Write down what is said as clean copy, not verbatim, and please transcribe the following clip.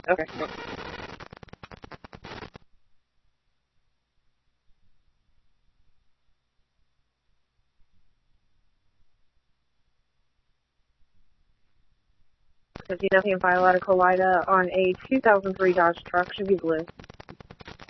Okay. So if you nothing by Collida on a 2003 Dodge truck, should be blue.